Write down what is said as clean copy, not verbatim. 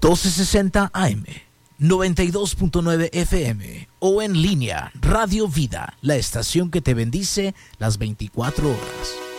1260 AM, 92.9 FM o en línea Radio Vida, la estación que te bendice las 24 horas.